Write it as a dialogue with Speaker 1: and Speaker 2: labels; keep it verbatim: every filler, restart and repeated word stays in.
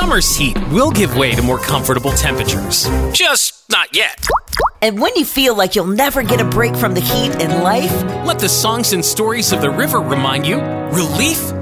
Speaker 1: Summer's heat will give way to more comfortable temperatures. Just not yet.
Speaker 2: And when you feel like you'll never get a break from the heat in life,
Speaker 1: let the songs and stories of the river remind you, relief